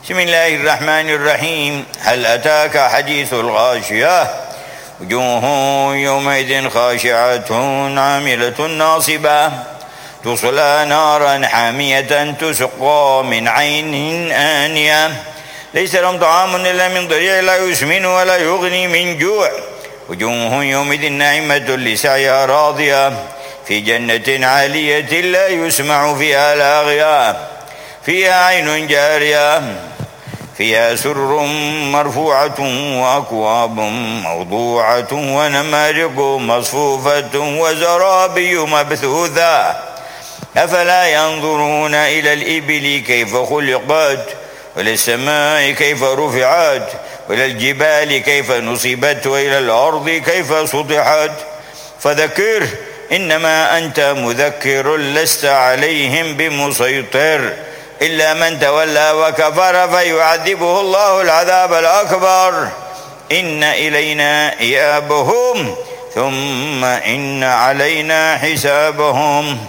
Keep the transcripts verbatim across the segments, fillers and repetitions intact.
بسم الله الرحمن الرحيم. هل أتاك حديث الغاشية وجوه يومئذ خاشعة عاملة ناصبة تصلى نارا حامية تسقى من عين آنية ليس لهم طعام إلا من ضريع لا يسمن ولا يغني من جوع وجوه يومئذ ناعمة لسعيها راضية في جنة عالية لا يسمع فيها لاغية فيها عين جارية فيها سرر مرفوعة وأكواب موضوعة ونمارق مصفوفة وزرابي مبثوثة أفلا ينظرون إلى الإبل كيف خلقت وإلى السماء كيف رفعت وإلى الجبال كيف نصبت وإلى الأرض كيف سطحت فذكر إنما أنت مذكر لست عليهم بمسيطر إلا من تولى وكفر فيعذبه الله العذاب الأكبر إن إلينا إيابهم ثم إن علينا حسابهم.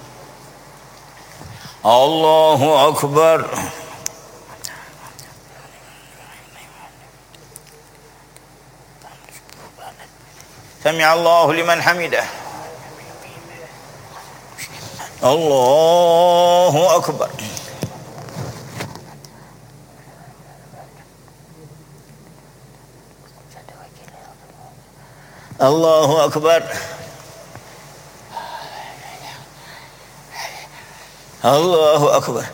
الله أكبر. سمع الله لمن حمده. الله أكبر. الله أكبر. الله أكبر.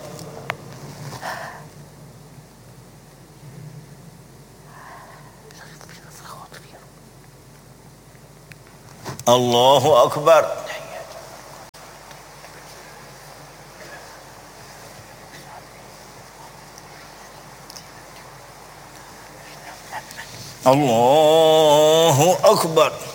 الله أكبر. الله أكبر.